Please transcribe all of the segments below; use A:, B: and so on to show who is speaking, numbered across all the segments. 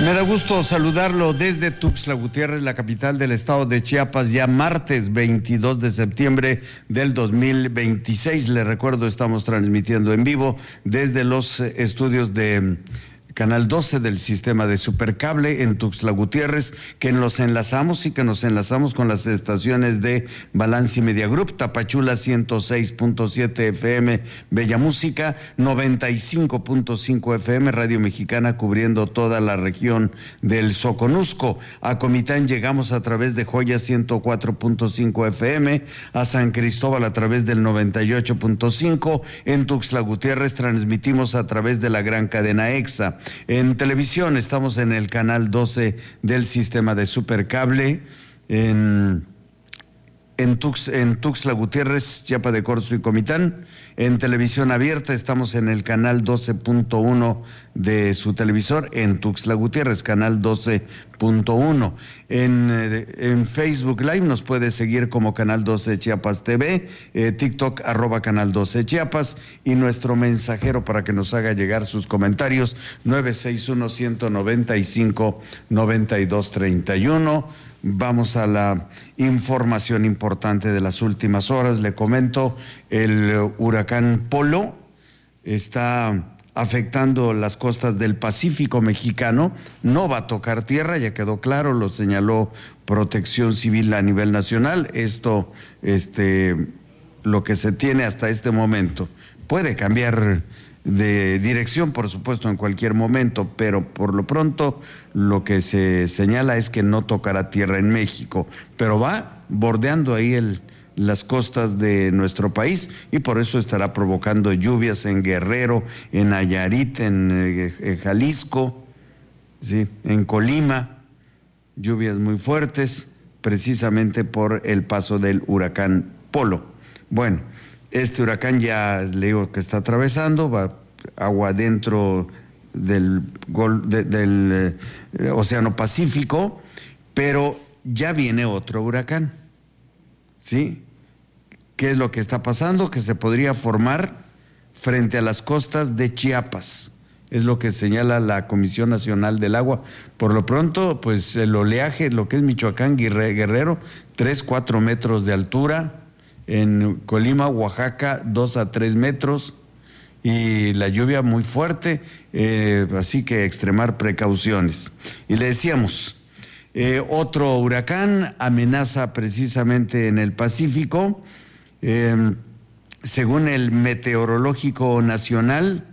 A: Me da gusto saludarlo desde Tuxtla Gutiérrez, la capital del estado de Chiapas, ya martes 22 de septiembre del 2026. Le recuerdo, estamos transmitiendo en vivo desde los estudios de Canal 12 del sistema de Supercable en Tuxtla Gutiérrez, que nos enlazamos con las estaciones de Balance Media Group, Tapachula 106.7 FM, Bella Música, 95.5 FM, Radio Mexicana, cubriendo toda la región del Soconusco. A Comitán llegamos a través de Joya 104.5 FM, a San Cristóbal a través del 98.5, en Tuxtla Gutiérrez transmitimos a través de la gran cadena EXA. En televisión estamos en el canal 12 del sistema de Supercable, en Tuxtla Gutiérrez, Chiapa de Corzo y Comitán. En televisión abierta estamos en el canal 12.1 de su televisor, en Tuxtla Gutiérrez, canal 12.1. En Facebook Live nos puede seguir como Canal 12 Chiapas TV, TikTok @Canal 12 Chiapas, y nuestro mensajero para que nos haga llegar sus comentarios, 961-195-9231. Vamos a la información importante de las últimas horas. Le comento, el huracán Polo está afectando las costas del Pacífico mexicano. No va a tocar tierra, ya quedó claro, lo señaló Protección Civil a nivel nacional. Esto, lo que se tiene hasta este momento. Puede cambiar de dirección, por supuesto, en cualquier momento, pero por lo pronto lo que se señala es que no tocará tierra en México, pero va bordeando ahí las costas de nuestro país, y por eso estará provocando lluvias en Guerrero, en Nayarit, en Jalisco, sí, en Colima, lluvias muy fuertes, precisamente por el paso del huracán Polo. Bueno, este huracán ya le digo que está atravesando, va agua dentro del Océano Pacífico, pero ya viene otro huracán, ¿sí? ¿Qué es lo que está pasando? Que se podría formar frente a las costas de Chiapas, es lo que señala la Comisión Nacional del Agua. Por lo pronto, pues el oleaje, lo que es Michoacán, Guerrero, 3-4 metros de altura. En Colima, Oaxaca, 2 a 3 metros, y la lluvia muy fuerte, así que extremar precauciones. Y le decíamos, otro huracán amenaza precisamente en el Pacífico. Según el Meteorológico Nacional,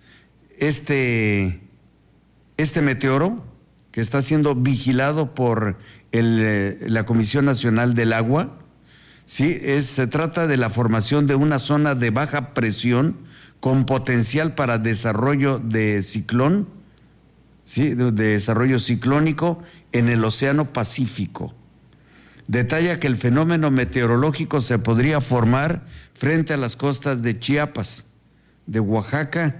A: este meteoro, que está siendo vigilado por la Comisión Nacional del Agua, sí, se trata de la formación de una zona de baja presión con potencial para desarrollo de ciclón, sí, de desarrollo ciclónico en el Océano Pacífico. Detalla que el fenómeno meteorológico se podría formar frente a las costas de Chiapas y Oaxaca,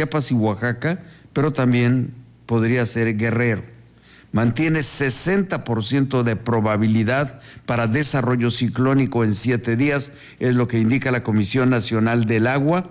A: pero también podría ser Guerrero. Mantiene 60% de probabilidad para desarrollo ciclónico en 7 días, es lo que indica la Comisión Nacional del Agua.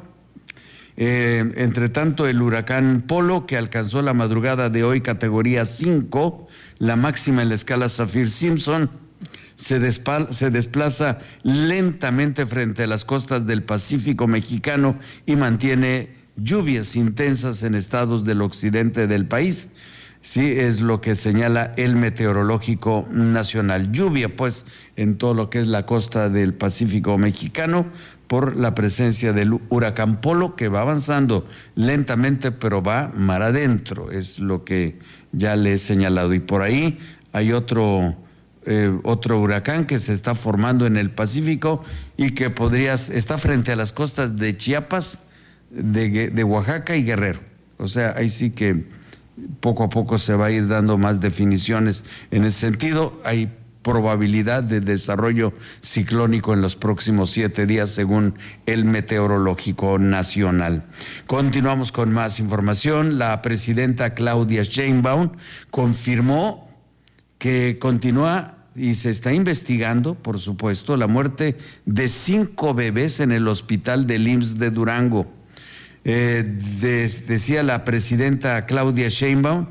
A: Entre tanto, el huracán Polo, que alcanzó la madrugada de hoy categoría 5, la máxima en la escala Saffir-Simpson, se desplaza lentamente frente a las costas del Pacífico mexicano y mantiene lluvias intensas en estados del occidente del país. Sí, es lo que señala el Meteorológico Nacional. Lluvia, pues, en todo lo que es la costa del Pacífico mexicano por la presencia del huracán Polo, que va avanzando lentamente, pero va mar adentro, es lo que ya le he señalado. Y por ahí hay otro huracán que se está formando en el Pacífico y que está frente a las costas de Chiapas, de Oaxaca y Guerrero. O sea, ahí sí que poco a poco se va a ir dando más definiciones en ese sentido. Hay probabilidad de desarrollo ciclónico en los próximos 7 días, según el Meteorológico Nacional. Continuamos con más información. La presidenta Claudia Sheinbaum confirmó que continúa y se está investigando, por supuesto, la muerte de 5 bebés en el hospital del IMSS de Durango. Decía la presidenta Claudia Sheinbaum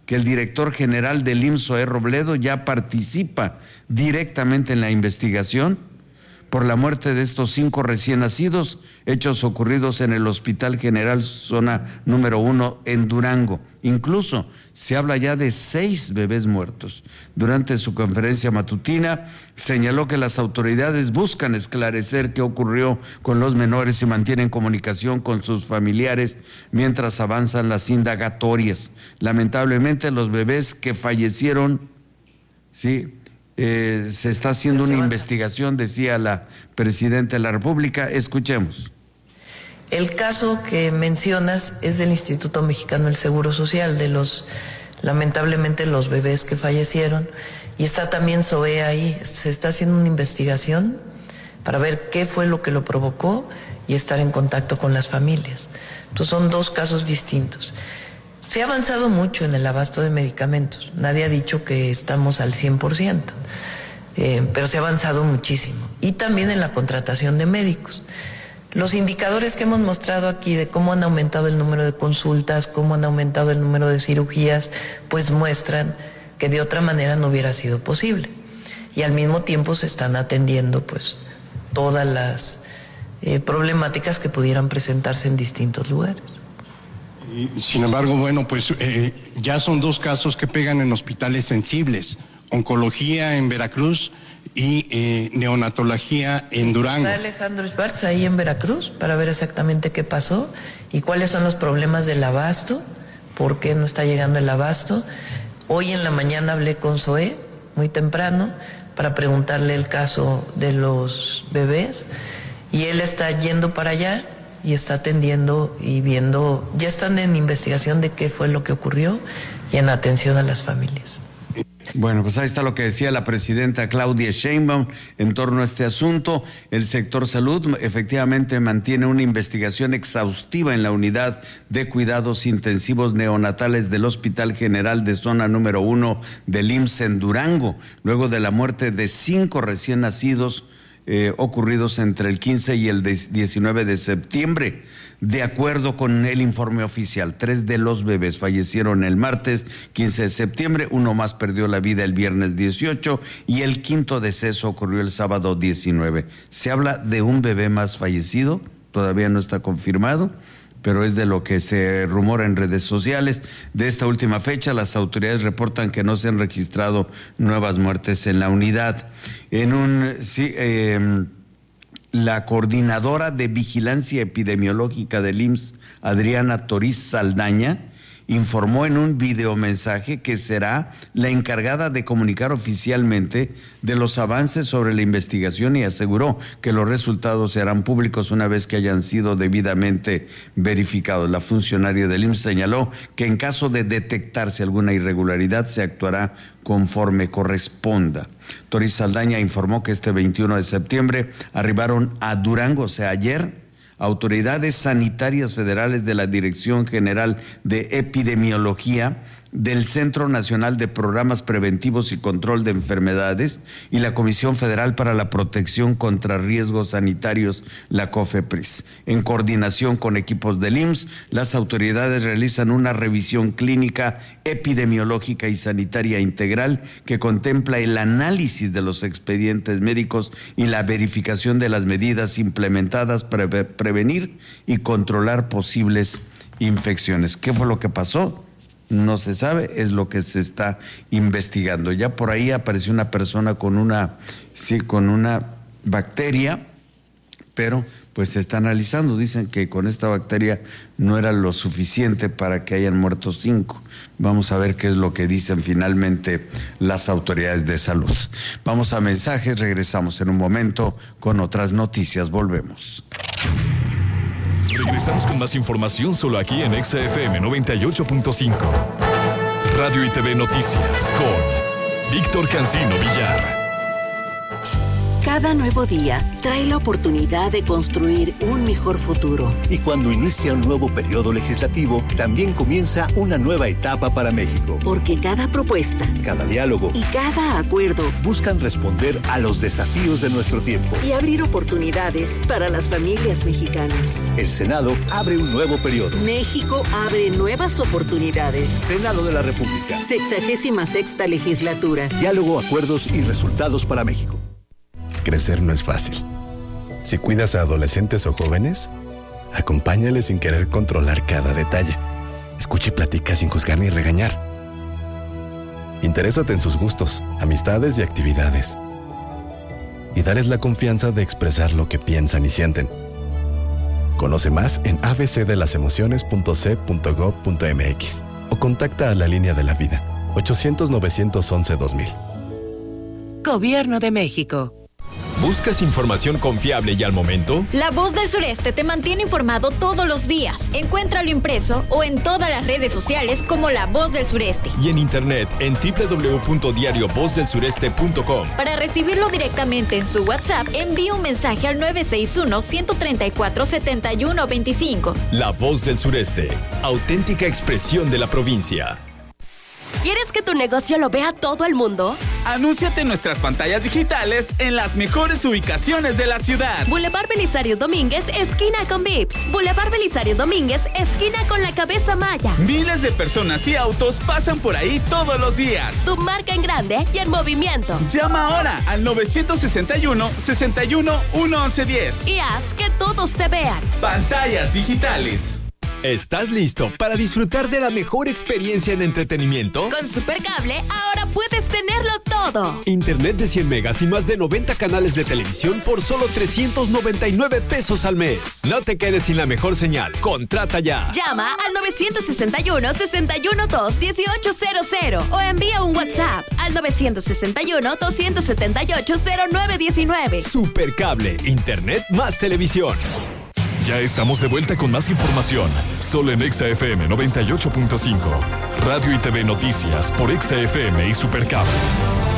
A: que el director general del IMSS, Zoé Robledo, ya participa directamente en la investigación por la muerte de estos 5 recién nacidos, hechos ocurridos en el Hospital General Zona número 1 en Durango. Incluso se habla ya de 6 bebés muertos. Durante su conferencia matutina señaló que las autoridades buscan esclarecer qué ocurrió con los menores y mantienen comunicación con sus familiares mientras avanzan las indagatorias. Lamentablemente los bebés que fallecieron, sí, se está haciendo una investigación, decía la presidenta de la República. Escuchemos.
B: El caso que mencionas es del Instituto Mexicano del Seguro Social, lamentablemente los bebés que fallecieron, y está también Zoé ahí. Se está haciendo una investigación para ver qué fue lo que lo provocó y estar en contacto con las familias. Entonces son 2 casos distintos. Se ha avanzado mucho en el abasto de medicamentos. Nadie ha dicho que estamos al 100%, pero se ha avanzado muchísimo. Y también en la contratación de médicos. Los indicadores que hemos mostrado aquí de cómo han aumentado el número de consultas, cómo han aumentado el número de cirugías, pues muestran que de otra manera no hubiera sido posible. Y al mismo tiempo se están atendiendo pues todas las problemáticas que pudieran presentarse en distintos lugares.
C: Sin embargo, bueno, pues ya son 2 casos que pegan en hospitales sensibles: oncología en Veracruz y neonatología en Durango.
B: Está Alejandro Schwartz ahí en Veracruz para ver exactamente qué pasó y cuáles son los problemas del abasto, por qué no está llegando el abasto. Hoy en la mañana hablé con Zoé muy temprano para preguntarle el caso de los bebés y él está yendo para allá y está atendiendo y viendo, ya están en investigación de qué fue lo que ocurrió y en atención a las familias.
A: Bueno, pues ahí está lo que decía la presidenta Claudia Sheinbaum en torno a este asunto. El sector salud efectivamente mantiene una investigación exhaustiva en la unidad de cuidados intensivos neonatales del Hospital General de Zona número 1 del IMSS en Durango, luego de la muerte de 5 recién nacidos ocurridos entre el 15 y el 19 de septiembre. De acuerdo con el informe oficial, 3 de los bebés fallecieron el martes 15 de septiembre, 1 más perdió la vida el viernes 18 y el 5.º deceso ocurrió el sábado 19. Se habla de un bebé más fallecido, todavía no está confirmado, pero es de lo que se rumora en redes sociales. De esta última fecha, las autoridades reportan que no se han registrado nuevas muertes en la unidad. La coordinadora de vigilancia epidemiológica del IMSS, Adriana Toriz Saldaña, informó en un videomensaje que será la encargada de comunicar oficialmente de los avances sobre la investigación y aseguró que los resultados serán públicos una vez que hayan sido debidamente verificados. La funcionaria del IMSS señaló que en caso de detectarse alguna irregularidad se actuará conforme corresponda. Toriz Saldaña informó que este 21 de septiembre arribaron a Durango, o sea, ayer, autoridades sanitarias federales de la Dirección General de Epidemiología, del Centro Nacional de Programas Preventivos y Control de Enfermedades y la Comisión Federal para la Protección contra Riesgos Sanitarios, la COFEPRIS. En coordinación con equipos del IMSS, las autoridades realizan una revisión clínica, epidemiológica y sanitaria integral que contempla el análisis de los expedientes médicos y la verificación de las medidas implementadas para prevenir y controlar posibles infecciones. ¿Qué fue lo que pasó? No se sabe, es lo que se está investigando. Ya por ahí apareció una persona con una bacteria, pero pues se está analizando. Dicen que con esta bacteria no era lo suficiente para que hayan muerto 5. Vamos a ver qué es lo que dicen finalmente las autoridades de salud. Vamos a mensajes, regresamos en un momento con otras noticias. Volvemos.
D: Regresamos con más información solo aquí en XFM 98.5. Radio y TV Noticias con Víctor Cancino Villar.
E: Cada nuevo día trae la oportunidad de construir un mejor futuro.
F: Y cuando inicia un nuevo periodo legislativo, también comienza una nueva etapa para México.
E: Porque cada propuesta,
F: cada diálogo
E: y cada acuerdo
F: buscan responder a los desafíos de nuestro tiempo
E: y abrir oportunidades para las familias mexicanas.
F: El Senado abre un nuevo periodo.
E: México abre nuevas oportunidades.
F: Senado de la República.
E: 66ª legislatura.
F: Diálogo, acuerdos y resultados para México.
G: Crecer no es fácil. Si cuidas a adolescentes o jóvenes, acompáñales sin querer controlar cada detalle. Escucha y platica sin juzgar ni regañar. Interésate en sus gustos, amistades y actividades. Y dales la confianza de expresar lo que piensan y sienten. Conoce más en abcdelasemociones.c.gov.mx o contacta a la Línea de la Vida, 800-911-2000.
H: Gobierno de México.
D: ¿Buscas información confiable y al momento?
I: La Voz del Sureste te mantiene informado todos los días. Encuéntralo impreso o en todas las redes sociales como La Voz del Sureste.
D: Y en internet en www.diariovozdelsureste.com.
I: Para recibirlo directamente en su WhatsApp, envíe un mensaje al 961-134-7125.
D: La Voz del Sureste, auténtica expresión de la provincia.
J: ¿Quieres que tu negocio lo vea todo el mundo?
K: Anúnciate en nuestras pantallas digitales en las mejores ubicaciones de la ciudad.
J: Boulevard Belisario Domínguez, esquina con Vips. Boulevard Belisario Domínguez, esquina con la Cabeza Maya.
K: Miles de personas y autos pasan por ahí todos los días.
J: Tu marca en grande y en movimiento.
K: Llama ahora al 961-61-1110
J: y haz que todos te vean.
K: Pantallas digitales.
D: ¿Estás listo para disfrutar de la mejor experiencia en entretenimiento?
J: Con Supercable ahora puedes tenerlo todo.
D: Internet de 100 megas y más de 90 canales de televisión por solo 399 pesos al mes. No te quedes sin la mejor señal. Contrata ya.
J: Llama al 961-612-1800 o envía un WhatsApp al 961-278-0919.
D: Supercable, Internet más televisión. Ya estamos de vuelta con más información, solo en Exa FM 98.5. Radio y TV Noticias por Exa FM y Supercable.